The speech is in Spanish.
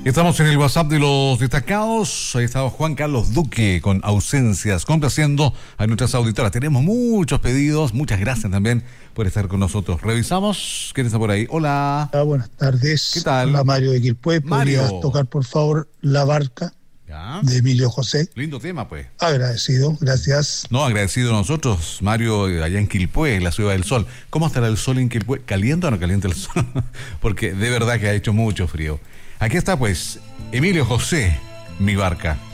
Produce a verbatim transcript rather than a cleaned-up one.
Estamos en el WhatsApp de los destacados. Ahí está Juan Carlos Duque con ausencias, complaciendo a nuestras auditoras. Tenemos muchos pedidos. Muchas gracias también por estar con nosotros. Revisamos. ¿Quién está por ahí? Hola. Hola, buenas tardes. ¿Qué tal? Hola, Mario de Quilpué. Mario. ¿Podrías tocar, por favor, La Barca Ya. de Emilio José? Lindo tema, pues. Agradecido, gracias. No, agradecido a nosotros, Mario, allá en Quilpué, la ciudad del sol. ¿Cómo estará el sol en Quilpué? ¿Caliente o no caliente el sol? Porque de verdad que ha hecho mucho frío. Aquí está, pues, Emilio José, Mi Barca.